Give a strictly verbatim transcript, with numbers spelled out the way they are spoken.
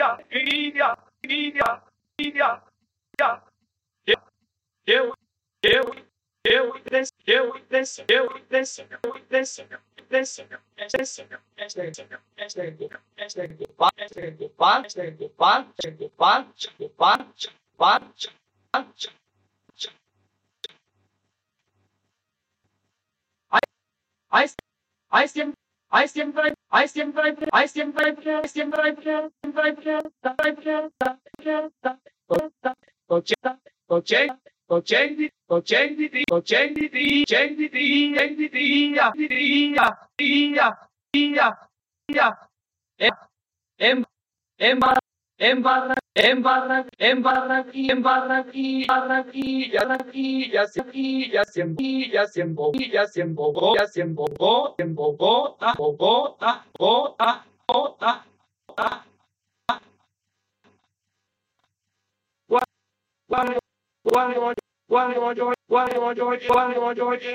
India, India, India, India. Eu, eu, eu, this, eu, this, eu, this, eu, this, this, I, I siempre, I siempre, I siempre, I siempre, I siempre, siempre, coche, coche, coche, coche, coche, dia, dia, dia, dia, dia, em, em, embarra, embarra, embarra, embarra, embarra, ya, ya, ya, siempre, ya, siempre, ya, siempre, ya, siempre, siempre, bota, bota, bota, bota, bota. Why, why, why, why, why, why, why, why, why, why,